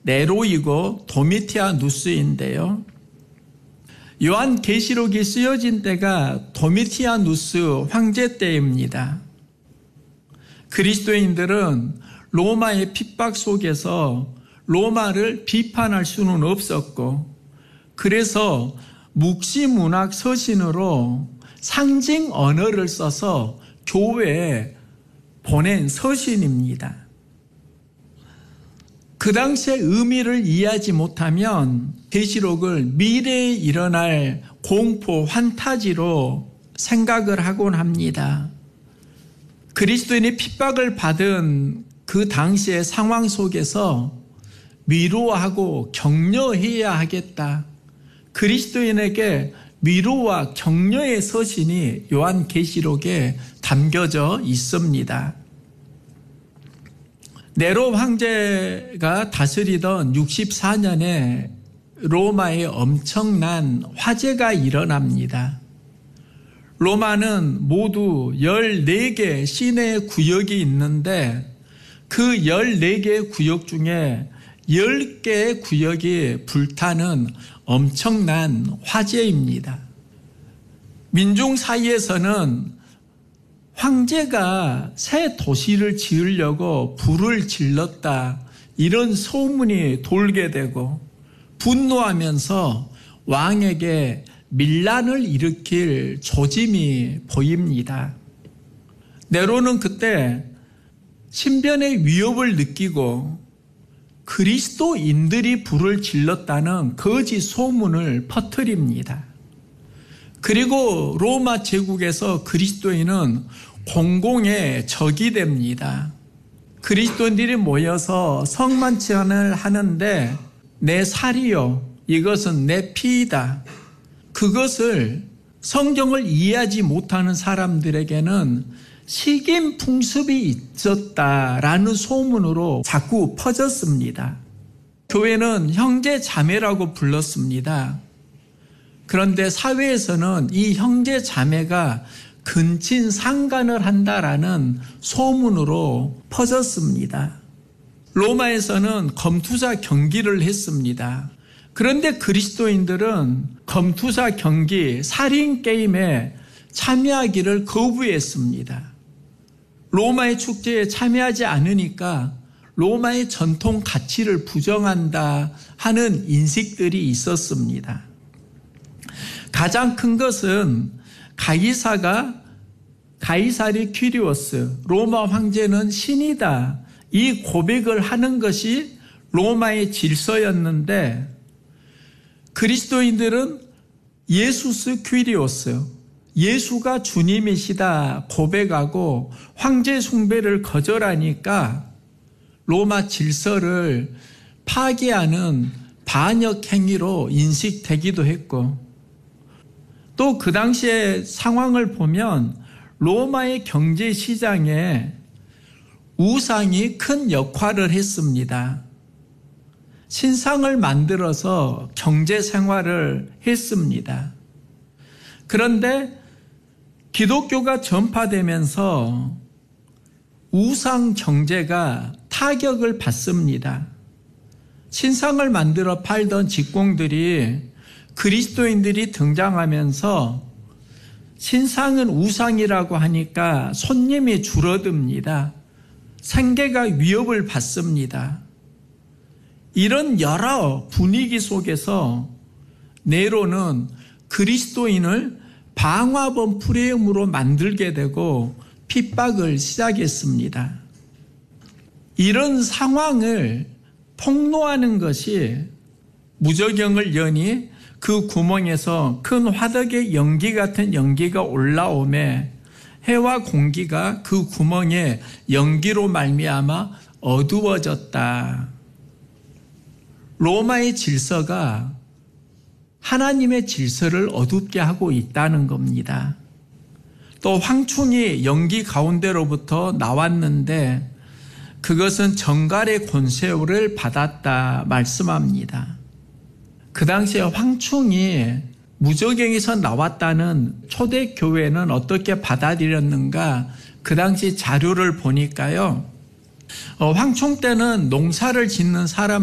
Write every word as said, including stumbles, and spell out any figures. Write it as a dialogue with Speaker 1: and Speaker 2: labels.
Speaker 1: 네로이고 도미티아누스인데요. 요한계시록이 쓰여진 때가 도미티아누스 황제 때입니다. 그리스도인들은 로마의 핍박 속에서 로마를 비판할 수는 없었고, 그래서 묵시문학 서신으로 상징 언어를 써서 교회에 보낸 서신입니다. 그 당시의 의미를 이해하지 못하면 계시록을 미래에 일어날 공포, 환타지로 생각을 하곤 합니다. 그리스도인이 핍박을 받은 그 당시의 상황 속에서 위로하고 격려해야 하겠다. 그리스도인에게 위로와 격려의 서신이 요한계시록에 담겨져 있습니다. 네로 황제가 다스리던 육십사 년에 로마에 엄청난 화재가 일어납니다. 로마는 모두 열네 개 시내 구역이 있는데 그 열네 개의 구역 중에 열 개의 구역이 불타는 엄청난 화재입니다. 민중 사이에서는 황제가 새 도시를 지으려고 불을 질렀다, 이런 소문이 돌게 되고 분노하면서 왕에게 밀란을 일으킬 조짐이 보입니다. 네로는 그때 신변의 위협을 느끼고 그리스도인들이 불을 질렀다는 거짓 소문을 퍼뜨립니다. 그리고 로마 제국에서 그리스도인은 공공의 적이 됩니다. 그리스도인들이 모여서 성만찬을 하는데 내 살이요, 이것은 내 피이다. 그것을 성경을 이해하지 못하는 사람들에게는 식인 풍습이 있었다라는 소문으로 자꾸 퍼졌습니다. 교회는 형제 자매라고 불렀습니다. 그런데 사회에서는 이 형제 자매가 근친 상간을 한다라는 소문으로 퍼졌습니다. 로마에서는 검투사 경기를 했습니다. 그런데 그리스도인들은 검투사 경기, 살인 게임에 참여하기를 거부했습니다. 로마의 축제에 참여하지 않으니까 로마의 전통 가치를 부정한다 하는 인식들이 있었습니다. 가장 큰 것은 가이사가 가이사리 퀴리오스, 로마 황제는 신이다, 이 고백을 하는 것이 로마의 질서였는데 그리스도인들은 예수스 퀴리오스, 예수가 주님이시다 고백하고 황제 숭배를 거절하니까 로마 질서를 파괴하는 반역 행위로 인식되기도 했고, 또 그 당시의 상황을 보면 로마의 경제 시장에 우상이 큰 역할을 했습니다. 신상을 만들어서 경제 생활을 했습니다. 그런데 기독교가 전파되면서 우상 경제가 타격을 받습니다. 신상을 만들어 팔던 직공들이 그리스도인들이 등장하면서 신상은 우상이라고 하니까 손님이 줄어듭니다. 생계가 위협을 받습니다. 이런 여러 분위기 속에서 네로는 그리스도인을 방화범 프레임으로 만들게 되고 핍박을 시작했습니다. 이런 상황을 폭로하는 것이 무저경을 여니 그 구멍에서 큰 화덕의 연기 같은 연기가 올라오매 해와 공기가 그 구멍에 연기로 말미암아 어두워졌다. 로마의 질서가 하나님의 질서를 어둡게 하고 있다는 겁니다. 또 황충이 연기 가운데로부터 나왔는데 그것은 정갈의 권세를 받았다 말씀합니다. 그 당시에 황충이 무저경에서 나왔다는 초대교회는 어떻게 받아들였는가, 그 당시 자료를 보니까요, 황충 때는 농사를 짓는 사람